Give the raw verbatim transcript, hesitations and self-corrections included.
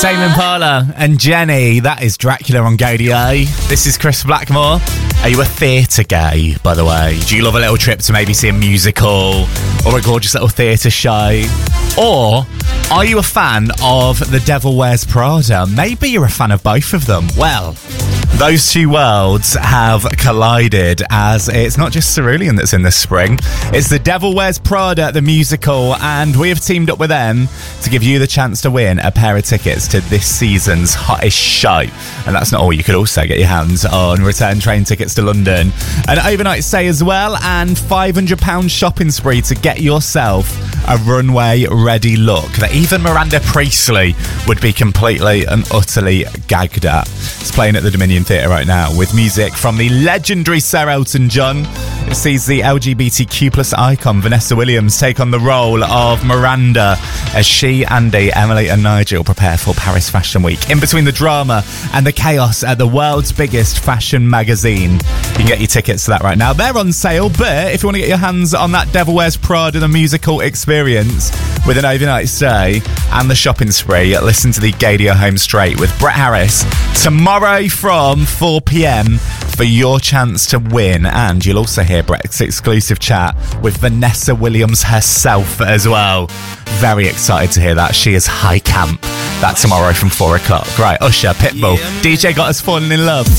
Tame Impala and Jenny, that is Dracula on Gaydio. This is Chris Blackmore. Are you a theatre gay, by the way? Do you love a little trip to maybe see a musical or a gorgeous little theatre show? Or are you a fan of The Devil Wears Prada? Maybe you're a fan of both of them. Well, those two worlds have collided, as it's not just Cerulean that's in this spring. It's The Devil Wears Prada, the musical, and we have teamed up with them to give you the chance to win a pair of tickets to this season's hottest show. And that's not all. You could also get your hands on return train tickets to London, an overnight stay as well, and five hundred pounds shopping spree to get yourself a runway ready look that even Miranda Priestley would be completely and utterly gagged at. It's playing at the Dominion Theatre right now with music from the legendary Sir Elton John. It sees the L G B T Q plus icon Vanessa Williams take on the role of Miranda as she, Andy, Emily and Nigel prepare for Paris Fashion Week. In between the drama and the chaos at the world's biggest fashion magazine. You can get your tickets to that right now. They're on sale, but if you want to get your hands on that Devil Wears Prada, the musical experience with an overnight stay and the shopping spree, listen to the Gaydio Home Straight with Brett Harris tomorrow from four p.m. for your chance to win. And you'll also hear Brett's exclusive chat with Vanessa Williams herself as well. Very excited to hear that. She is high camp. That tomorrow from four o'clock. Right, Usher, Pitbull, D J Got Us Falling in Love.